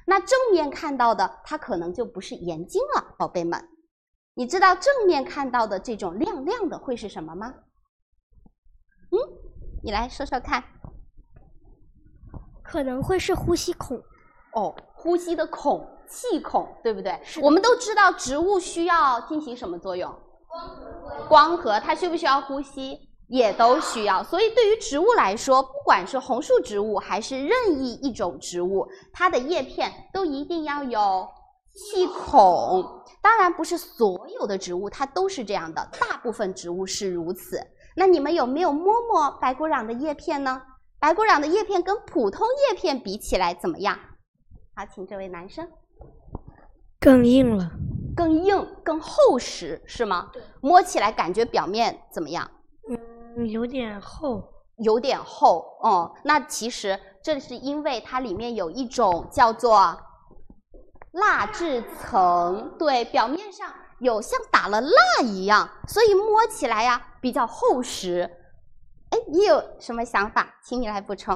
那正面看到的，它可能就不是盐晶了，宝贝们。你知道正面看到的这种亮亮的会是什么吗？你来说说看。 可能会是呼吸孔。 哦，呼吸的孔，气孔，对不对？我们都知道植物需要进行什么作用？光合，它需不需要呼吸？也都需要。所以对于植物来说，不管是红树植物还是任意一种植物，它的叶片都一定要有气孔。当然不是所有的植物它都是这样的，大部分植物是如此。那你们有没有摸摸白骨壤的叶片呢？白骨壤的叶片跟普通叶片比起来怎么样？好，请这位男生。 更硬了。 更硬、更厚实是吗？对。摸起来感觉表面怎么样？ 有点厚。 有点厚，那其实这是因为它里面有一种叫做蜡质层，对，表面上有像打了蜡一样，所以摸起来呀比较厚实。你有什么想法？请你来补充。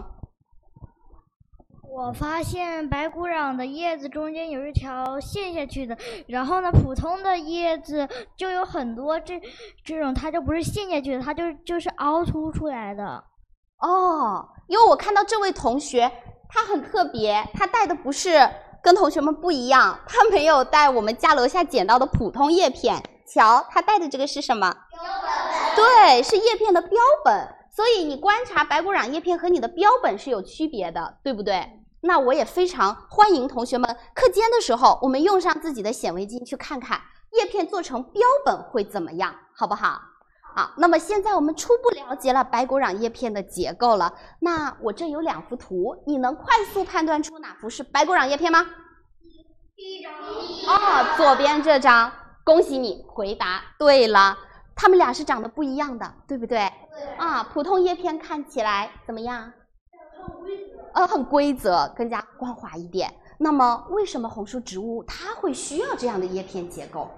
我发现白骨壤的叶子中间有一条陷下去的，然后呢，普通的叶子就有很多这种，它就不是陷下去的，它就是凹凸出来的。 因为我看到这位同学他很特别，他带的不是跟同学们不一样，他没有带我们家楼下捡到的普通叶片，瞧，他带的这个是什么？标本。对，是叶片的标本。所以你观察白骨壤叶片和你的标本是有区别的，对不对？那我也非常欢迎同学们课间的时候，我们用上自己的显微镜去看看叶片做成标本会怎么样，好不好？好，那么现在我们初步了解了白骨壤叶片的结构了。那我这有2幅图，你能快速判断出哪幅是白骨壤叶片吗？ 第一张。 左边这张，恭喜你回答对了。它们俩是长得不一样的，对不对？对。普通叶片看起来怎么样？很规则，更加光滑一点。那么为什么红树植物它会需要这样的叶片结构？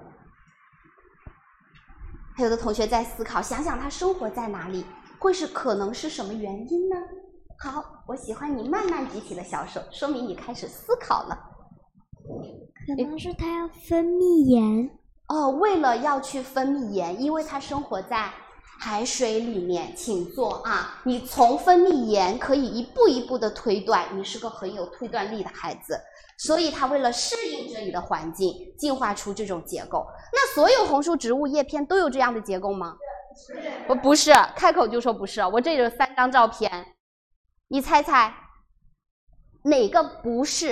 还有的同学在思考，想想它生活在哪里，可能是什么原因呢？好，我喜欢你慢慢举起的小手，说明你开始思考了。 可能是它要分泌盐。 为了要去分泌盐，因为它生活在海水里面。请坐啊！你从分泌盐可以一步一步的推断，你是个很有推断力的孩子。所以它为了适应这里的环境，进化出这种结构。那所有红树植物叶片都有这样的结构吗？不是，开口就说不是。我这里有3张照片，你猜猜哪个不是？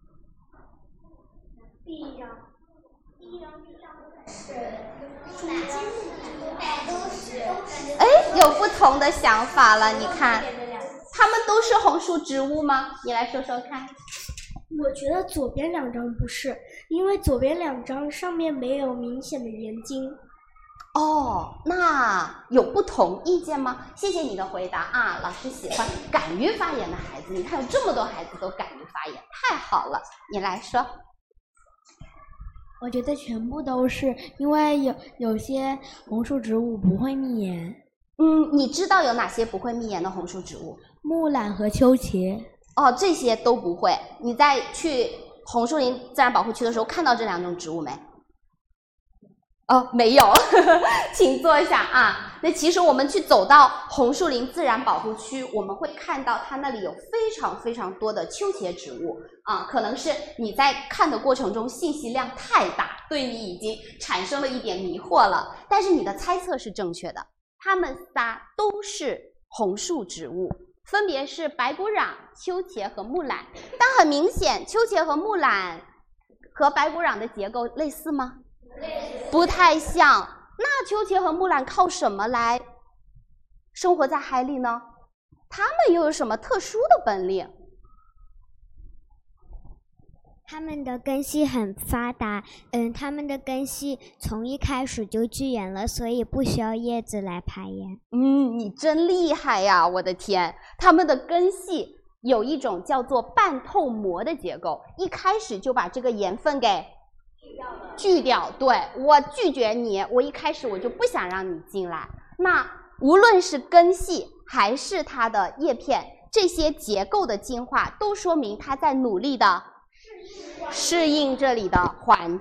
第一张是有不同的想法了。你看，它们都是红树植物吗？你来说说看。 我觉得左边2张不是，因为左边2张上面没有明显的盐晶。 那有不同意见吗？谢谢你的回答啊！老师喜欢敢于发言的孩子，你看有这么多孩子都敢于发言，太好了。你来说。 我觉得全部都是，因为有些红树植物不会蜜盐。 你知道有哪些不会蜜盐的红树植物？ 木兰和秋茄。 这些都不会。你在去红树林自然保护区的时候看到这2种植物没？没有。请坐下啊。那其实我们去走到红树林自然保护区，我们会看到它那里有非常非常多的秋茄植物可能是你在看的过程中信息量太大，对你已经产生了一点迷惑了。但是你的猜测是正确的，它们仨都是红树植物，分别是白骨壤、秋茄和木兰。但很明显，秋茄和木兰和白骨壤的结构类似吗？不太像。那秋茄和木兰靠什么来生活在海里呢？它们又有什么特殊的本领？ 它们的根系很发达，它们的根系从一开始就聚盐了，所以不需要叶子来排盐。 你真厉害呀！我的天，它们的根系有一种叫做半透膜的结构，一开始就把这个盐分给拒掉。对，我拒绝你，我一开始我就不想让你进来。那无论是根系还是它的叶片，这些结构的进化都说明它在努力的适应这里的环